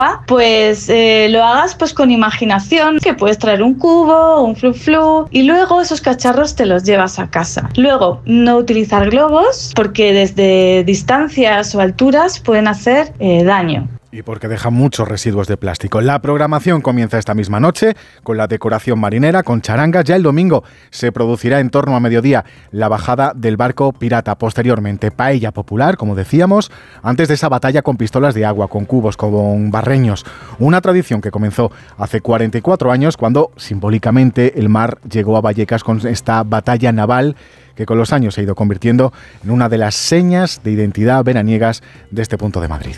pues lo hagas pues con imaginación, que puedes traer un cubo, un flu y luego esos cacharros te los llevas a casa. Luego, no utilizar globos porque desde distancias o alturas pueden hacer daño. Y porque deja muchos residuos de plástico. La programación comienza esta misma noche con la decoración marinera, con charangas. Ya el domingo se producirá en torno a mediodía la bajada del barco pirata. Posteriormente, paella popular, como decíamos, antes de esa batalla con pistolas de agua, con cubos, con barreños. Una tradición que comenzó hace 44 años cuando simbólicamente el mar llegó a Vallecas con esta batalla naval que con los años se ha ido convirtiendo en una de las señas de identidad veraniegas de este punto de Madrid.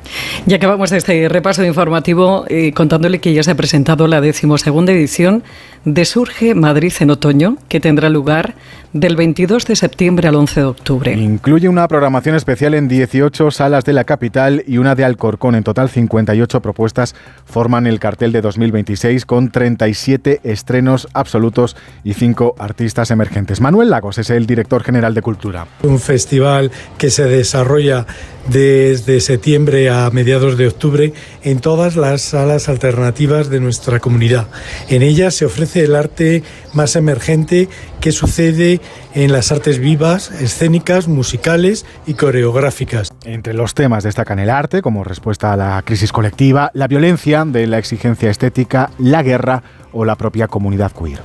Ya acabamos este repaso informativo contándole que ya se ha presentado la 12ª edición de Surge Madrid en Otoño, que tendrá lugar del 22 de septiembre al 11 de octubre. Incluye una programación especial en 18 salas de la capital y una de Alcorcón. En total, 58 propuestas forman el cartel de 2026 con 37 estrenos absolutos y 5 artistas emergentes. Manuel Lagos es el director general de Cultura. Un festival que se desarrolla desde septiembre a mediados de octubre en todas las salas alternativas de nuestra comunidad. En ellas se ofrece el arte más emergente que sucede en las artes vivas, escénicas, musicales y coreográficas. Entre los temas destacan el arte como respuesta a la crisis colectiva, la violencia de la exigencia estética, la guerra o la propia comunidad queer.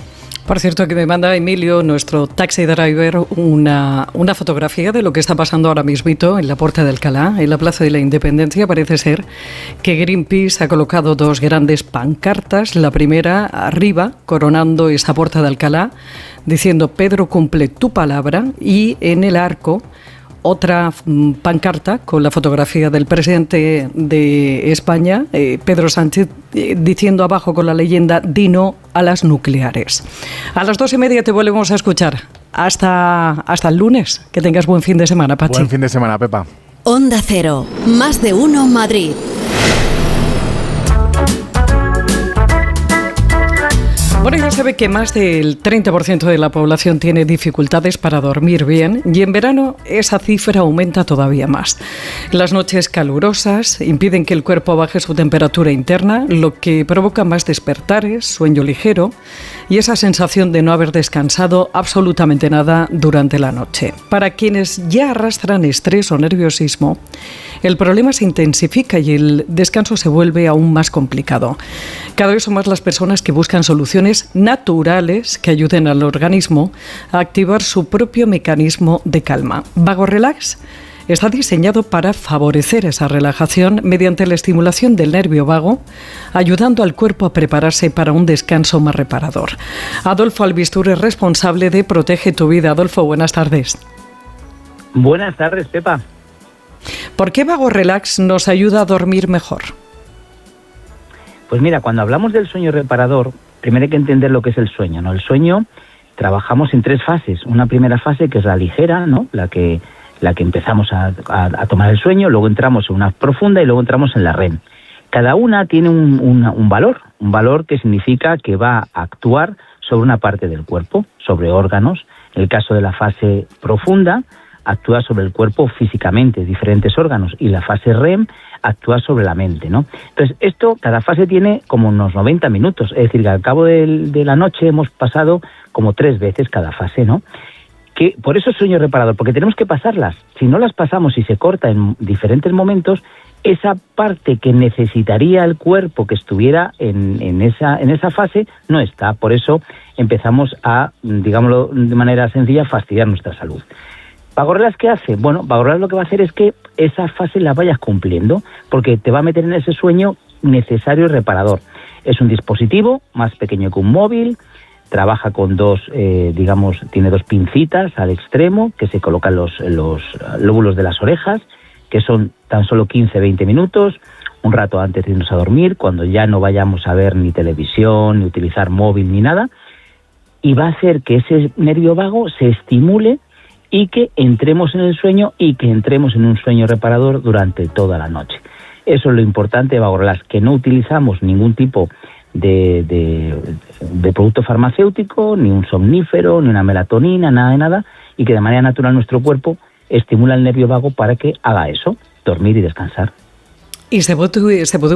Por cierto, que me manda Emilio, nuestro taxi driver, una fotografía de lo que está pasando ahora mismito en la Puerta de Alcalá, en la Plaza de la Independencia. Parece ser que Greenpeace ha colocado 2 grandes pancartas. La primera arriba, coronando esa Puerta de Alcalá, diciendo Pedro cumple tu palabra, y en el arco otra pancarta con la fotografía del presidente de España, Pedro Sánchez, diciendo abajo con la leyenda Dino a las nucleares. A las 2:30 te volvemos a escuchar. Hasta el lunes. Que tengas buen fin de semana, Pachi. Buen fin de semana, Pepa. Onda Cero, más de uno Madrid. Bueno, ya se ve que más del 30% de la población tiene dificultades para dormir bien, y en verano esa cifra aumenta todavía más. Las noches calurosas impiden que el cuerpo baje su temperatura interna, lo que provoca más despertares, sueño ligero y esa sensación de no haber descansado absolutamente nada durante la noche. Para quienes ya arrastran estrés o nerviosismo, el problema se intensifica y el descanso se vuelve aún más complicado. Cada vez son más las personas que buscan soluciones naturales que ayuden al organismo a activar su propio mecanismo de calma. Vago Relax está diseñado para favorecer esa relajación mediante la estimulación del nervio vago, ayudando al cuerpo a prepararse para un descanso más reparador. Adolfo Albistur es responsable de Protege tu Vida. Adolfo, buenas tardes. Buenas tardes, Pepa. ¿Por qué Vago Relax nos ayuda a dormir mejor? Pues mira, cuando hablamos del sueño reparador, primero hay que entender lo que es el sueño, ¿no? El sueño trabajamos en 3 fases. Una primera fase que es la ligera, ¿no? La que empezamos a tomar el sueño, luego entramos en una profunda y luego entramos en la REM. Cada una tiene un valor que significa que va a actuar sobre una parte del cuerpo, sobre órganos. En el caso de la fase profunda, actúa sobre el cuerpo físicamente, diferentes órganos, y la fase REM actúa sobre la mente, ¿no? Entonces, cada fase tiene como unos 90 minutos, es decir, que al cabo de la noche hemos pasado como 3 veces cada fase, ¿no? Que por eso es sueño reparador, porque tenemos que pasarlas. Si no las pasamos y se corta en diferentes momentos, esa parte que necesitaría el cuerpo que estuviera en esa fase no está. Por eso empezamos a, digámoslo de manera sencilla, fastidiar nuestra salud. Vago Relax, ¿qué hace? Bueno, Vago Relax lo que va a hacer es que esa fase la vayas cumpliendo, porque te va a meter en ese sueño necesario y reparador. Es un dispositivo más pequeño que un móvil, trabaja con tiene 2 pincitas al extremo que se colocan los lóbulos de las orejas, que son tan solo 15-20 minutos, un rato antes de irnos a dormir, cuando ya no vayamos a ver ni televisión, ni utilizar móvil, ni nada, y va a hacer que ese nervio vago se estimule y que entremos en el sueño y que entremos en un sueño reparador durante toda la noche. Eso es lo importante de Vago Relax, que no utilizamos ningún tipo de producto farmacéutico, ni un somnífero, ni una melatonina, nada de nada, y que de manera natural nuestro cuerpo estimula el nervio vago para que haga eso, dormir y descansar. ¿Y se puede